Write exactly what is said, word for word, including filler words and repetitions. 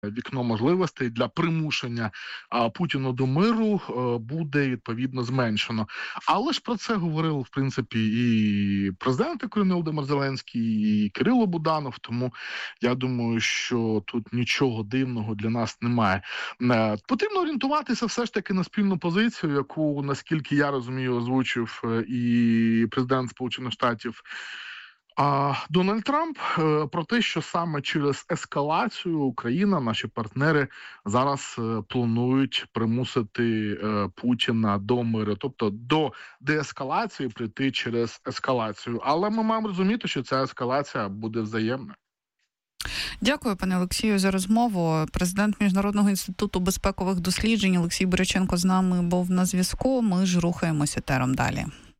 вікно можливостей для примушення а, Путіна до миру а, буде відповідно зменшено. Але ж про це говорив, в принципі, і президент України Володимир Зеленський, і Кирило Буданов, тому я думаю, що тут нічого дивного для нас немає. Е, Потрібно орієнтуватися все ж таки на спільну позицію, яку, наскільки я розумію, озвучив е, і президент Сполучених Штатів а Дональд Трамп, е, про те, що саме через ескалацію Україна, наші партнери зараз е, планують примусити е, Путіна до миру, тобто до деескалації прийти через ескалацію. Але ми маємо розуміти, що ця ескалація буде взаємна. Дякую, пане Олексію, за розмову. Президент Міжнародного інституту безпекових досліджень Олексій Боряченко з нами був на зв'язку. Ми ж рухаємося тером далі.